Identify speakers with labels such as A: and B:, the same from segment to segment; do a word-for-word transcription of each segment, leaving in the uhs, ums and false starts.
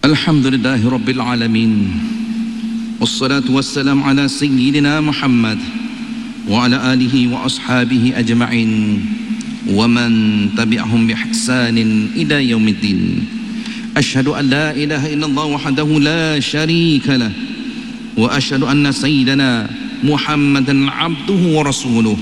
A: Alhamdulillahi Rabbil Alamin. Wassalatu wassalam ala Sayyidina Muhammad wa ala alihi wa ashabihi ajma'in wa man tabi'ahum bi ihsanin ila yaumiddin. Ashhadu an la ilaha illallah wahdahu la sharika lah wa ashhadu anna sayyidana Muhammadan abduhu wa rasuluh.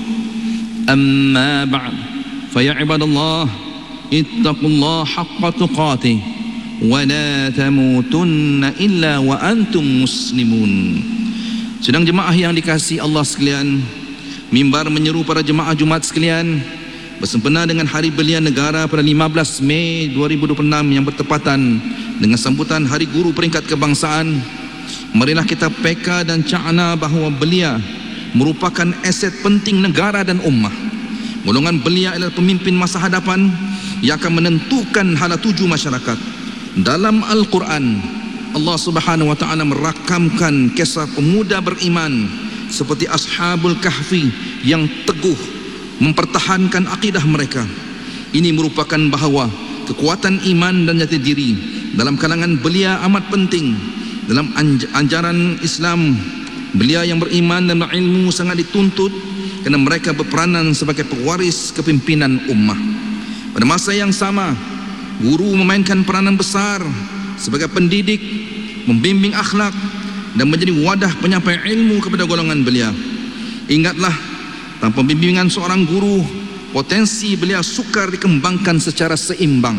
A: Amma ba'd, fa ya ibadallah ittaqullaha haqqa tuqatih wa la tamutunna illa wa antum muslimun. Sedang jemaah yang dikasihi Allah sekalian, mimbar menyeru para jemaah Jumaat sekalian bersempena dengan Hari Belia Negara pada lima belas Mei dua ribu dua puluh enam yang bertepatan dengan sambutan Hari Guru Peringkat Kebangsaan. Marilah kita peka dan cakna bahawa belia merupakan aset penting negara dan ummah. Golongan belia adalah pemimpin masa hadapan yang akan menentukan hala tuju masyarakat. Dalam Al-Quran, Allah Subhanahu wa ta'ala merakamkan kisah pemuda beriman seperti Ashabul Kahfi yang teguh mempertahankan akidah mereka. Ini merupakan bahawa kekuatan iman dan jati diri dalam kalangan belia amat penting. Dalam ajaran Islam, belia yang beriman dan berilmu sangat dituntut kerana mereka berperanan sebagai pewaris kepimpinan ummah. Pada masa yang sama, guru memainkan peranan besar sebagai pendidik, membimbing akhlak dan menjadi wadah penyampai ilmu kepada golongan belia. Ingatlah, tanpa bimbingan seorang guru, potensi belia sukar dikembangkan secara seimbang.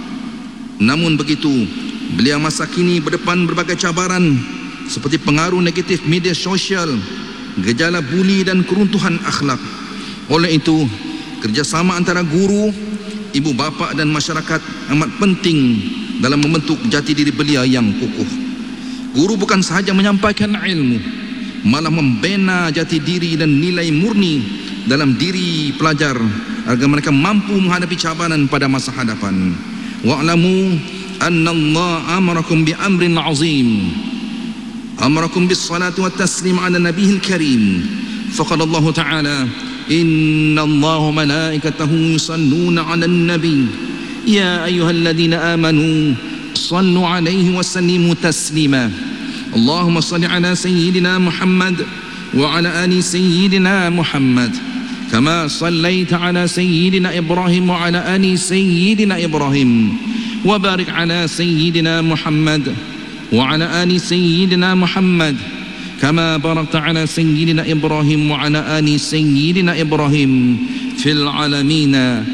A: Namun begitu, belia masa kini berdepan berbagai cabaran seperti pengaruh negatif media sosial, gejala buli dan keruntuhan akhlak. Oleh itu, kerjasama antara guru, ibu bapa dan masyarakat amat penting dalam membentuk jati diri belia yang kukuh. Guru bukan sahaja menyampaikan ilmu, malah membina jati diri dan nilai murni dalam diri pelajar agar mereka mampu menghadapi cabaran pada masa hadapan. Wa'lamu anna Allah amarakum bi amrin azim, amarakum bis salati wat taslim ala nabiyil karim. Faqala Allah Ta'ala, Inna Allah wa malaikatahu yusalluna ala nabi ya ayyuhalladzina amanu sallu alaihi wa sallimu taslima. Allahumma salli ala sayyidina Muhammad wa ala ali sayyidina Muhammad kama sallaita ala sayyidina Ibrahim wa ala ali sayyidina Ibrahim wa barik ala sayyidina Muhammad wa ala ali sayyidina Muhammad كما باركت على سيدنا إبراهيم وعلى آل سيدنا إبراهيم في العالمين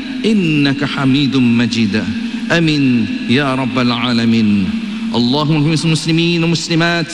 A: إنك حميد مجيد. آمين يا رب العالمين. اللهم اغفر المسلمين والمسلمات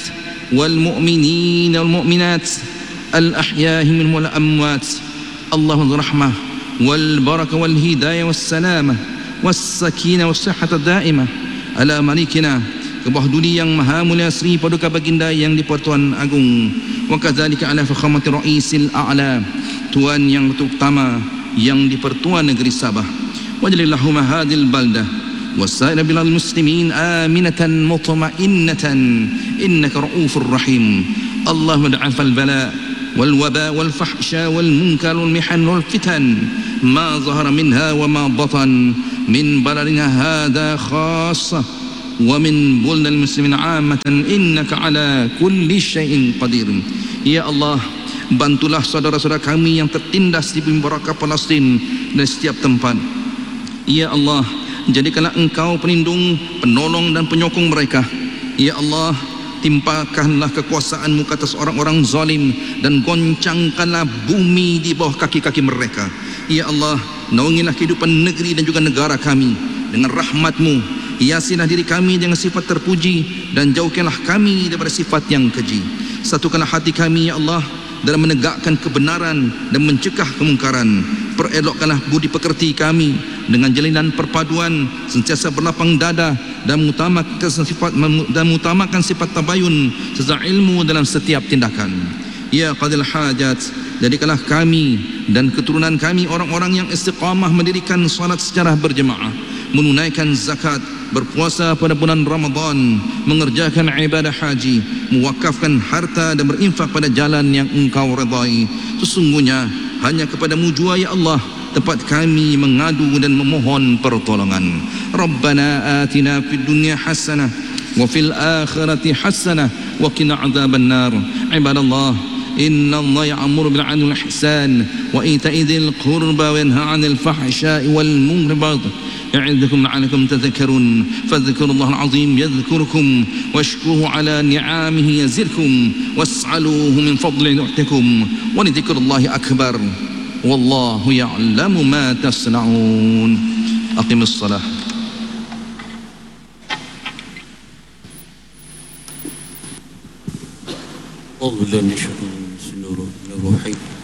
A: والمؤمنين والمؤمنات الأحياء منهم والأموات. اللهم الرحمة والبركة والهداية والسلامة والسكينة والصحة الدائمة على ملكنا Kebawah duli yang maha mulia Sri Paduka Baginda yang di-Pertuan Agung, wa kadzalika ala fakhamati ra'isil a'la, tuan yang utama yang di-Pertuan Negeri Sabah. Waj'alillahumma hadhil baldah wasaira bilal muslimin aminatan mutma'innatan innaka ra'ufur rahim. Allahumma da'al fal bala wal waba wal fahsya wal munkar wal mihan wal fitan ma zahara minha wa ma batan min baladina hadha khassah wa min buldan muslimin ammatan innaka ala kulli syai'in qadir. Ya Allah, bantulah saudara-saudara kami yang tertindas di bumi Barakah Palestin dan setiap tempat. Ya Allah, jadikanlah Engkau pelindung, penolong dan penyokong mereka. Ya Allah, timpakanlah kekuasaan-Mu ke atas orang-orang zalim dan goncangkanlah bumi di bawah kaki-kaki mereka. Ya Allah, naungilah kehidupan negeri dan juga negara kami dengan rahmat-Mu. Hiasilah diri kami dengan sifat terpuji dan jauhkanlah kami daripada sifat yang keji. Satukanlah hati kami, Ya Allah, dalam menegakkan kebenaran dan mencegah kemungkaran. Perelokkanlah budi pekerti kami dengan jalinan perpaduan, sentiasa berlapang dada dan mengutamakan sifat dan mengutamakan sifat tabayun serta ilmu dalam setiap tindakan. Ya Qadil Hajat, jadikanlah kami dan keturunan kami orang-orang yang istiqamah mendirikan salat secara berjemaah, menunaikan zakat, berpuasa pada bulan Ramadan, mengerjakan ibadah haji, mewakafkan harta dan berinfak pada jalan yang Engkau redai. Sesungguhnya hanya kepadamu jua, Ya Allah, tempat kami mengadu dan memohon pertolongan. Rabbana atina fid dunya hasanah وفي الآخرة حسنة وقنا عذاب النار. عباد الله، إن الله يأمر بالعدل والإحسان وإيتاء ذي القربى وينهى عن الفحشاء والمنكر والبغي يعظكم لعلكم تذكرون. فاذكروا الله العظيم يذكركم واشكروه على نعمه يزدكم واسألوه من فضله يؤتكم ولذكر الله أكبر والله يعلم ما تصنعون. أقم الصلاة.
B: أعوذ بالله من الشيطان الرجيم.